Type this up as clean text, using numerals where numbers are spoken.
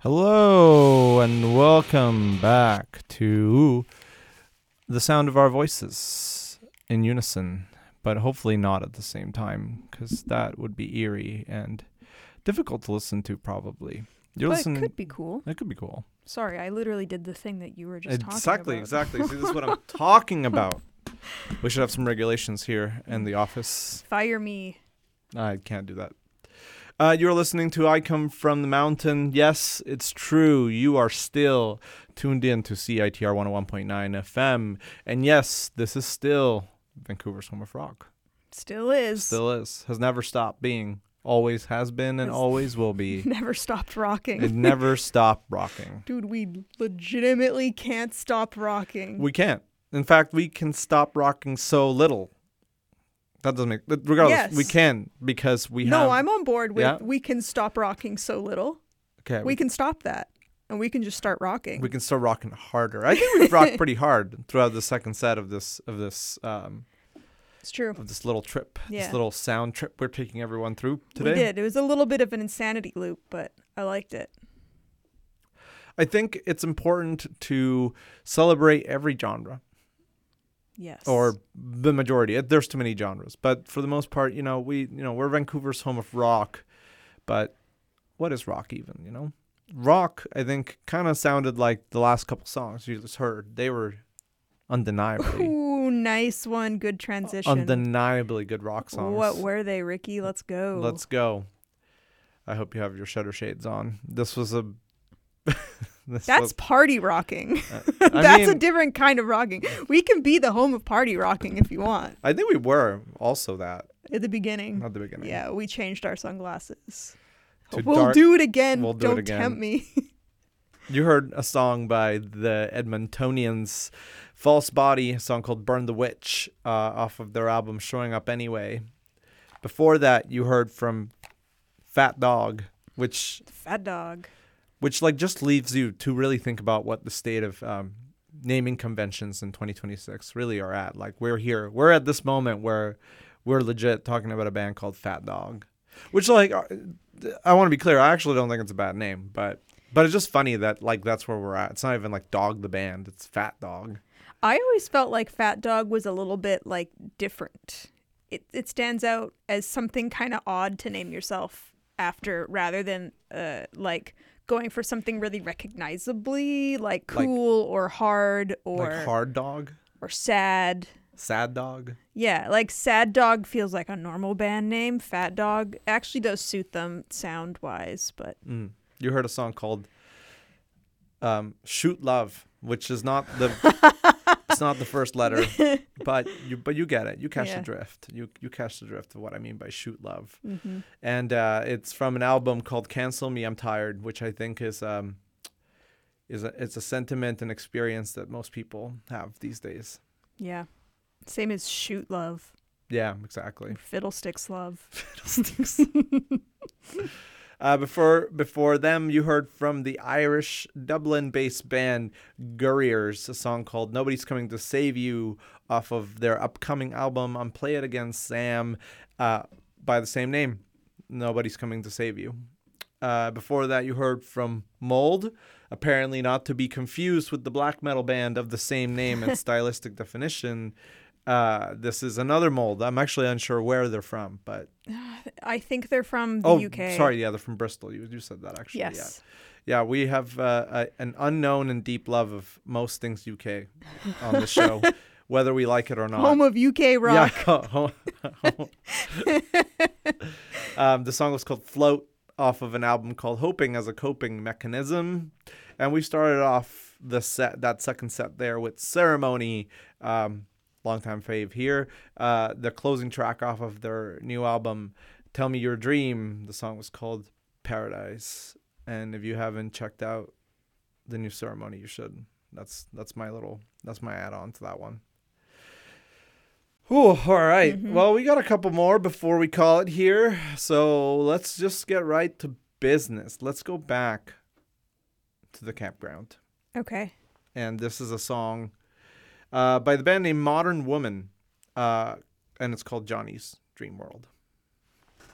Hello and welcome back to the sound of our voices in unison, but hopefully not at the same time, because that would be eerie and difficult to listen to. Probably But it could be cool. It could be cool. Sorry, I literally did the thing that you were just talking about. Exactly. See, this is what I'm talking about. We should have some regulations here in the office. Fire me. I can't do that. You're listening to I Come From the Mountain. Yes, it's true. You are still tuned in to CITR 101.9 FM. And yes, this is still Vancouver's home of rock. Still is. Still is. Has never stopped being. Always has been and always will be. Never stopped rocking. It never stopped rocking. Dude, we legitimately can't stop rocking. We can't. In fact, we can stop rocking so little. That doesn't make... Regardless, Yes. we can because we have... No, I'm on board with Yeah? we can stop rocking so little. Okay, We can stop that. And we can just start rocking. we can start rocking harder. I think we've rocked pretty hard throughout the second set of this It's true. little trip, Yeah. this little sound trip we're taking everyone through today. We did. It was a little bit of an insanity loop, but I liked it. I think it's important to celebrate every genre, Yes. or the majority. There's too many genres, but for the most part, we're Vancouver's home of rock. But what is rock even? Rock, I think, kind of sounded like the last couple songs you just heard. They were undeniably. Ooh, nice one. Good transition. Undeniably good rock songs. What were they, Ricky? Let's go. Let's go. I hope you have your shutter shades on. This was a... That's party rocking. I That's a mean, different kind of rocking. We can be the home of party rocking if you want. I think we were also that At the beginning. at the beginning. Yeah, we changed our sunglasses. To We'll dark- do it again. we'll do it Don't again. tempt me. You heard a song by the Edmontonians, False Body, a song called Burn the Witch, off of their album Showing Up Anyway. Before that, you heard from Fat Dog, which Fat dog. just leaves you to really think about what the state of naming conventions in 2026 really are at. Like, we're here. We're at this moment where we're legit talking about a band called Fat Dog, which, like, I want to be clear. I actually don't think it's a bad name, but it's just funny that, like, that's where we're at. It's not even like Dog the band. It's Fat Dog. I always felt like Fat Dog was a little bit like different. It stands out as something kind of odd to name yourself after, rather than like going for something really recognizably like cool or hard or Like Hard Dog? or sad. Sad Dog? Yeah, like Sad Dog feels like a normal band name. Fat Dog actually does suit them sound wise, but You heard a song called Shoot Love, which is not the it's not the first letter, but you get it. You catch the Yeah. drift. You catch the drift of what I mean by Shoot Love. mm-hmm. And it's from an album called Cancel Me, I'm Tired, which I think is it's a sentiment and experience that most people have these days. Yeah. Same as Shoot Love Yeah, exactly. or Fiddlesticks Love. Before them, you heard from the Irish Dublin-based band Gurriers, a song called Nobody's Coming to Save You off of their upcoming album on Play It Again Sam by the same name, Nobody's Coming to Save You. Before that, you heard from Mold, apparently not to be confused with the black metal band of the same name and stylistic definition. This is another Mold. I'm actually unsure where they're from, but... I think they're from the UK. Sorry, yeah, they're from Bristol. You said that, actually. Yes. Yeah, we have an unknown and deep love of most things UK on the show, whether we like it or not. Home of UK rock. Yeah. The song was called Float, off of an album called Hoping as a Coping Mechanism. And we started off that second set there with Ceremony, longtime fave here. The closing track off of their new album, Tell Me Your Dream. The song was called Paradise. And if you haven't checked out the new Ceremony, you should. That's my add-on to that one. Ooh, all right. Mm-hmm. Well, we got a couple more before we call it here. So let's just get right to business. Let's go back to the campground. Okay. And this is a song by the band named Modern Woman, and it's called Johnny's Dream World.